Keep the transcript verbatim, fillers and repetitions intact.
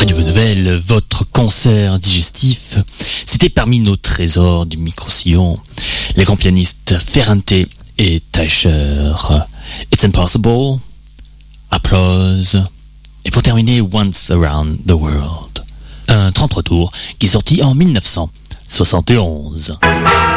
Radio Bonne Nouvelle, votre concert digestif, c'était parmi nos trésors du micro-sillon. Les grands pianistes Ferrante et Teicher. It's Impossible, Applause, et pour terminer, Once Around the World. Un trente-trois tours qui est sorti en mille neuf cent soixante et onze.